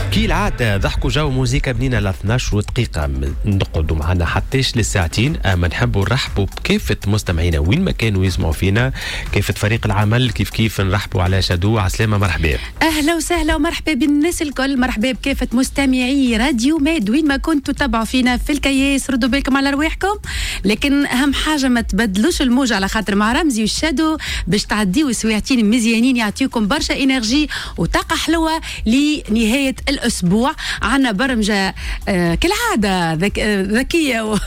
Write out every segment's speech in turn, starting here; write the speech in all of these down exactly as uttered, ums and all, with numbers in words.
كي العادة ضحكوا جو موزيكا بنينا ل اثناش دقيقة نقعدوا معنا حتىش للساعتين. أما نحبوا نرحبوا بكافة مستمعينا وين ما كانوا يسمعوا فينا، كافة فريق العمل، كيف كيف نرحبوا على شادو. عسلامة، مرحبا، أهلا وسهلا ومرحبا بالناس الكل، مرحبا بكافة مستمعي راديو ماد وين ما كنتوا تتابعوا فينا في الكياس. ردوا بالكم على رواحكم، لكن أهم حاجة ما تبدلوش الموج على خاطر مع رمزي والشادو باش تعديوا سويعتين مزيانين يعطيكم برشا إنرجي وطاقة حلوة لنهاية الأسبوع. عنا برمجة آه كالعادة ذك آه ذكية و...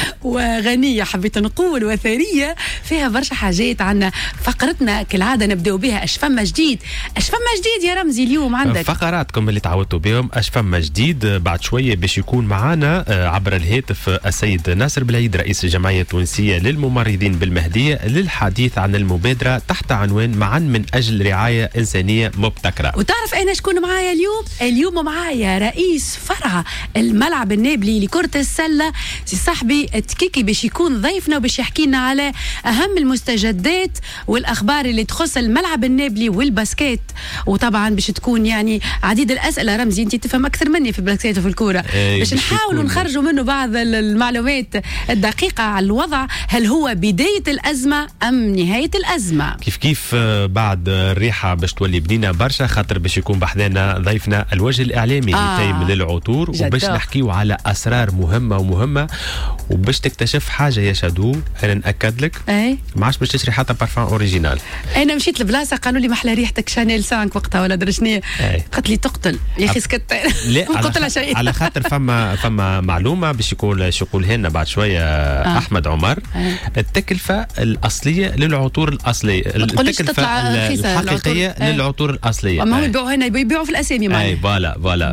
وغنية، حبيت نقول وثرية، فيها برشا حاجات. عنا فقرتنا كالعادة نبدأ بها اش فما جديد. اش فما جديد يا رمزي اليوم عندك؟ فقراتكم اللي تعودتوا بهم. اش فما جديد بعد شوية باش يكون معانا عبر الهاتف السيد ناصر بالعيد، رئيس الجمعية التونسية للممرضين بالمهدية، للحديث عن المبادرة تحت عنوان معا من أجل رعاية إنسانية مبتكرة. وتعرف أنا شكون معايا اليوم؟ اليوم معايا رئيس فرع الملعب النابلي لكرة السلة سي صاحبي تكيكي، باش يكون ضيفنا وباش يحكي لنا على أهم المستجدات والأخبار اللي تخص الملعب النابلي والباسكيت. وطبعا باش تكون يعني عديد الأسئلة. رمزي أنت تفهم أكثر مني في الباسكيت وفي الكورة، باش نحاولوا نخرجوا منه بعض المعلومات الدقيقة على الوضع. هل هو بداية الأزمة أم نهاية الأزمة؟ كيف كيف بعد الريحة باش تولي بنينا برشا، خاطر باش يكون بحذانا ضيفنا الوجه الإعلامي آه. لتيم للعطور، وباش نحكيو على أسرار مهمة ومهمة، وباش تكتشف حاجة يا شادو. أنا نأكد لك أي ما عادش باش تشري حتى بارفان أوريجينال. أنا مشيت لبلاصة قالوا لي محلى ريحتك شانيل سانك وقتها ولا درشني، قلت لي تقتل يا أخي سكت. لا قلت لها شيء على خاطر فما فما معلومة باش يقول يقولها لنا بعد شوية آه. أحمد عمر. آه. التكلفة الأصلية للعطور الأصلية، التكلفة الحقيقية آه. للعطور الأصلية. ما هم يبيعوا هنا يبيعوا في الأسامي معنا. أي فوالا فوالا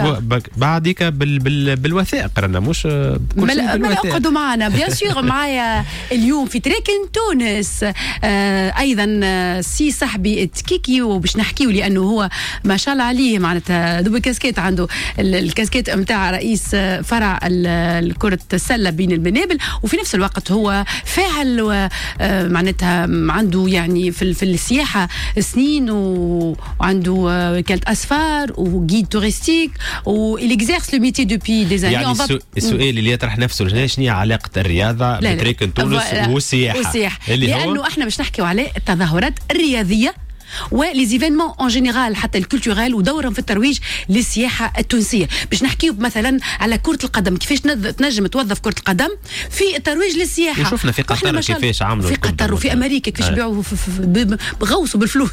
بعديك بال بال بالوثائق رانا مش مل... اقعدوا معنا بيان سور. معايا اليوم في تراكن تونس آه ايضا آه سي صاحبي تكيكي، وباش نحكيو لانه هو ما شاء الله عليه معناتها دوبل كاسكيت، عنده الكاسكيت نتاع رئيس فرع كرة السلة بين المنابل، وفي نفس الوقت هو فاعل ومعناتها عنده يعني في, في السياحة سنين، وعنده وكالة أسفار وجيد توريستيك، وإليكزيرس لو ميتي دوبي دي زاني. يعني السو... السؤال اللي يطرح نفسه شنو علاقة الرياضة بتراكن تونس والسياحة؟ والسياحة لأنه احنا باش نحكيو على التظاهرات الرياضية وليزيفينمون اون جينيرال حتى الكولتورال ودورهم في الترويج للسياحه التونسيه. باش نحكيو مثلا على كره القدم، كيفاش تنجم توظف كره القدم في الترويج للسياحه. وشفنا في قطر كيفاش عملوا في قطر وفي امريكا كيفاش بيعوا بغوصوا بالفلوس.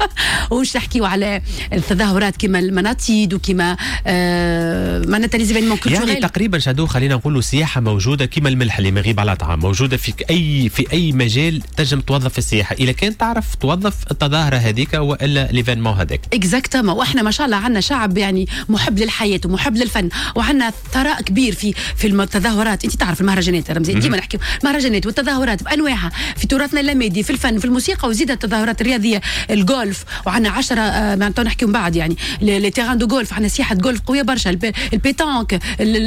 وش نحكيو على التظاهرات كما المناطيد وكما آه معناتها ليزيفينمون كولتورال. يعني تقريبا شادو خلينا نقولوا سياحه موجوده كما الملح اللي ما يغيب على طعام، موجوده في اي في اي مجال تنجم توظف السياحه اذا كان تعرف توظف التظاهره هذيك والا ليفينمون هذاك. اكزاكتومون. واحنا ما شاء الله عندنا شعب يعني محب للحياه ومحب للفن، وعندنا ثراء كبير في في التظاهرات. انت تعرف المهرجانات رمزي، ديما نحكي المهرجانات والتظاهرات بانواعها في تراثنا اللامادي، في الفن، في الموسيقى، وزيد التظاهرات الرياضيه، الجولف، وعندنا عشرة آه معناتها نحكيو من بعد يعني لي تيران دو جولف، عندنا سياحه جولف قويه برشا، البيتانك،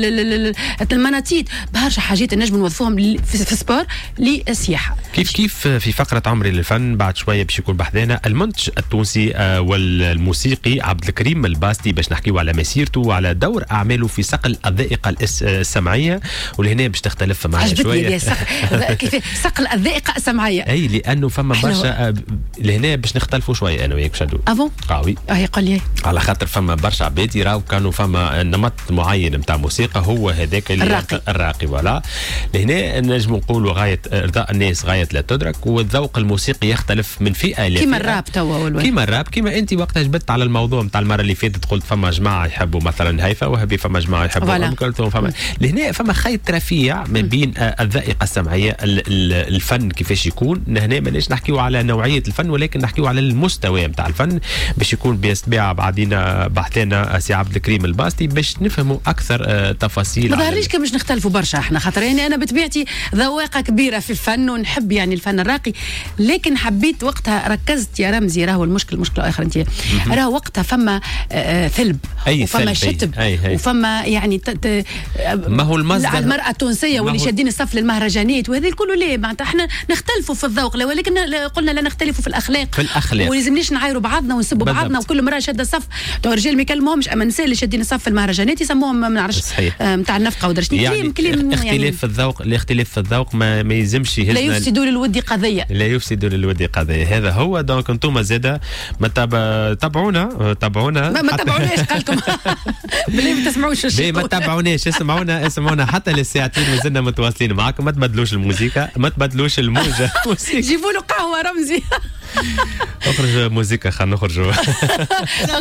المناطيد، برشا حاجات نجم نوظفوهم في السبور للسياحه. كيف كيف في فقره عمري للفن بعد شويه باش يكون بحذانا المنتج التونسي والموسيقي عبد الكريم الباستي، باش نحكيو على مسيرته وعلى دور اعماله في صقل الذائقه السمعيه، ولهنا باش تختلف معايا شويه. كيف صقل الذائقه السمعيه؟ اي لانه فما برشا لهنا باش نختلفوا شويه انا وياك شادو. افون قوي اي قال لي على خاطر فما برشا عباد يراو كانوا فما نمط معين نتاع موسيقى هو هذاك الراقي الراقي ولا لهنا نجم نقولوا غايه ارضاء الناس غايه لا تدرك، والذوق الموسيقي يختلف من فئه الى كيما الراب توا، كيما الراب، كيما انت وقتها جبت على الموضوع نتاع المره اللي فاتت قلت فما جماعه يحبوا مثلا هيفا وهبي، فما جماعه يحبوا ام كلثوم، فما لهنا فما خيط رفيع ما بين الذائقه السمعيه الفن كيفاش يكون. هنا ماناش نحكيو على نوعيه الفن ولكن نحكيو على المستوى نتاع الفن باش يكون بيستبيع بعدين بحثنا سي عبد الكريم الباستي باش نفهموا اكثر تفاصيل. ما ظهريش كان باش نختلفوا برشا احنا، خاطر يعني انا بطبيعتي ذواقه كبيره في الفن ونحب يعني الفن الراقي، لكن حبيت وقتها ركزت يا رمزي راهو المشكل مشكله اخر انت راهو وقتها فما ثلب وفما شتم وفما يعني ت... ت... ما هو المصدر المراه التونسيه واللي شادين الصف للمهرجانات وهذا الكل ليه معناتها احنا نختلفوا في الذوق ولكن قلنا لا نختلفوا في الاخلاق في الاخلاق ولازمنيش نعايروا بعضنا ونسبوا بعضنا وكل مراه شاده الصف تو رجال ما يكلموهمش اما النساء اللي شادين الصف في المهرجانات يسموهم ما نعرفش نتاع النفقه ودرشني يعني كليم كليم اختلاف يعني في الذوق الاختلاف في الذوق ما, ما يلزمش لا يفسدوا للود قضيه لا يفسدوا للود قضيه هذا هو دونك انتم زاده ما تابعونا تابعونا ما تابعوناش قالكم بالله ما تسمعوش ما تابعوناش اسمعونا اسمعونا حتى للساعتين مازلنا متواصلين معاكم ما تبدلوش الموسيقى ما تبدلوش الموجه جيبوا له قهوه رمزي اخرج موسيقى خلينا نخرجوا